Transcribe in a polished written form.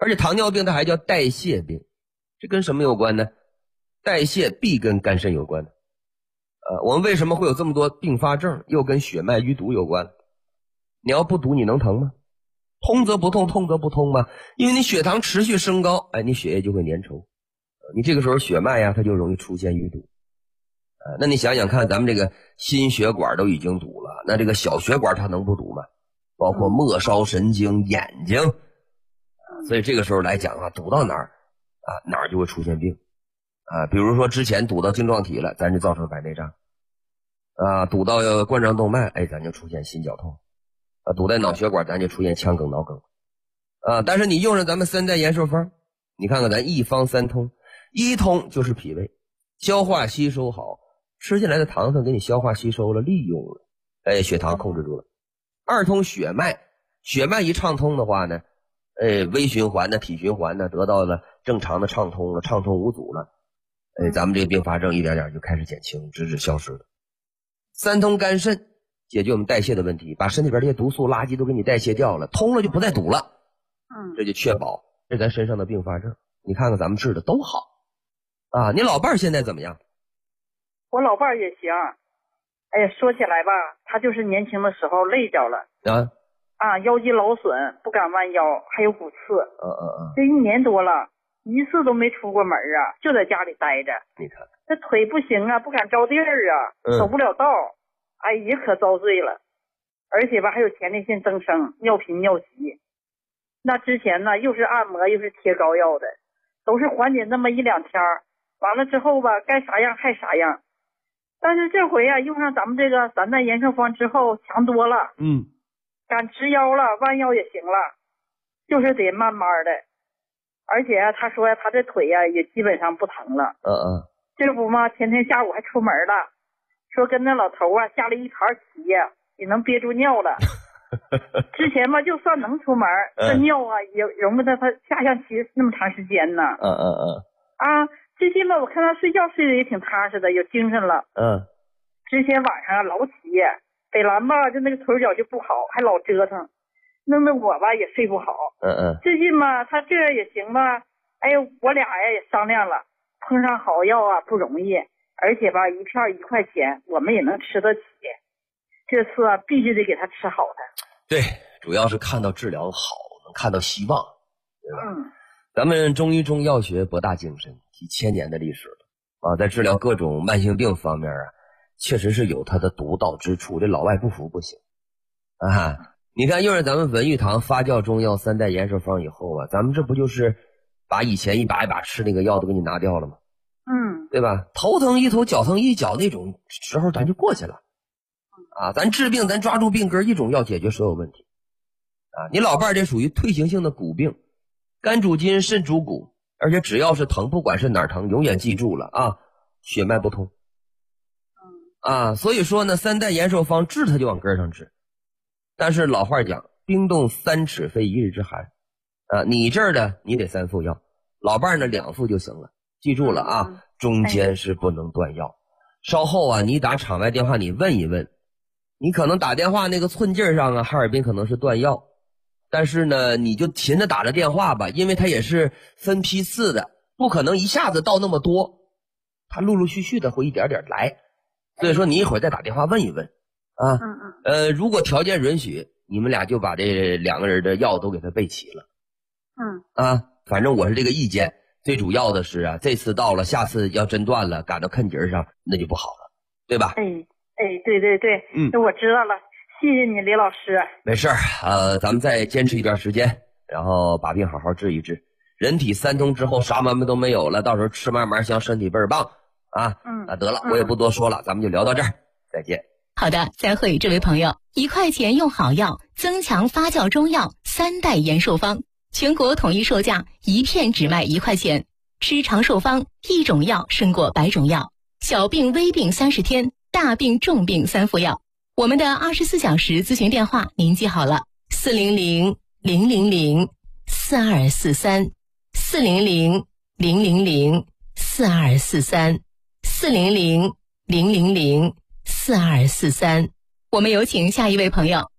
而且糖尿病它还叫代谢病，这跟什么有关呢？代谢必跟肝肾有关的。我们为什么会有这么多并发症？又跟血脉淤堵有关。你要不堵，你能疼吗？通则不痛，痛则不通吗？因为你血糖持续升高，你血液就会粘稠，你这个时候血脉呀，它就容易出现淤堵。那你想想看，咱们这个心血管都已经堵了，那这个小血管它能不堵吗？包括末梢神经、眼睛，所以这个时候来讲啊，堵到哪儿哪儿就会出现病比如说之前堵到晶状体了，咱就造成白内障堵到冠状动脉，咱就出现心绞痛堵在脑血管，咱就出现腔梗、脑梗但是你用上咱们三代延寿方，你看看咱一方三通，一通就是脾胃，消化吸收好，吃进来的糖分给你消化吸收了，利用了，血糖控制住了。二通血脉，血脉一畅通的话呢，微循环的、体循环的得到了正常的畅通了，畅通无阻了，咱们这个并发症一点点就开始减轻，直至消失了。三通肝肾，解决我们代谢的问题，把身体边这些毒素垃圾都给你代谢掉了，通了就不再堵了。这就确保这咱身上的并发症，你看看咱们治的都好你老伴儿现在怎么样？ 我老伴儿也行。说起来吧，他就是年轻的时候累着了腰肌劳损，不敢弯腰，还有骨刺这1年多了，一次都没出过门就在家里待着。 你看这腿不行不敢着地儿走不了道也可遭罪了。而且吧，还有前列腺增生、尿频尿急。那之前呢，又是按摩又是贴膏药的，都是缓解那么1-2天，完了之后吧，该啥样还啥样。但是这回用上咱们这个三代延寿方之后强多了。敢直腰了，弯腰也行了，就是得慢慢的。而且他说他这腿也基本上不疼了。这不嘛，前天下午还出门了，说跟那老头下了一盘棋也能憋住尿了。之前吧，就算能出门，这尿也容不得他下象棋那么长时间呢。最近吧，我看他睡觉睡得也挺踏实的，有精神了。之前晚上老起，北兰吧，就那个腿脚就不好，还老折腾，弄得我吧也睡不好。最近吧，他这也行吧，我俩也商量了，碰上好药不容易，而且吧，一片1块钱，我们也能吃得起。这次必须得给他吃好的。 对，主要是看到治疗好，能看到希望，对吧？咱们中医中药学博大精深，几千年的历史了在治疗各种慢性病方面确实是有它的独到之处，这老外不服不行你看用上咱们文玉堂发酵中药三代延寿方以后咱们这不就是把以前一把一把吃那个药都给你拿掉了吗？对吧？头疼一头，脚疼一脚那种时候咱就过去了咱治病咱抓住病根，一种药解决所有问题你老伴儿这属于退行性的骨病，肝主筋，肾主骨，而且只要是疼，不管是哪儿疼，永远记住了血脉不通所以说呢，三代延寿方治它就往根上治。但是老话讲，冰冻3尺非一日之寒你这儿的你得3副药，老伴儿呢2副就行了，记住了中间是不能断药。稍后你打场外电话你问一问，你可能打电话那个寸劲儿上哈尔滨可能是断药，但是呢你就勤着打着电话吧，因为它也是分批次的，不可能一下子到那么多，它陆陆续续的会一点点来。所以说你一会儿再打电话问一问如果条件允许，你们俩就把这2个人的药都给他备齐了反正我是这个意见。最主要的是这次到了，下次要真断了，赶到坎节上那就不好了，对吧？ 对对对，我知道了，谢谢你李老师。 没事咱们再坚持一段时间，然后把病好好治一治。人体3通之后啥毛病都没有了，到时候吃嘛嘛香，身体倍儿棒得了，我也不多说了，咱们就聊到这儿，再见。 好的，再会这位朋友，1块钱用好药，增强发酵中药3代延寿方，全国统一售价1片只卖1块钱，吃长寿方，1种药胜过100种药，小病微病30天，大病重病3副药。我们的24小时咨询电话您记好了，400-000-4243，400-000-4243。我们有请下一位朋友。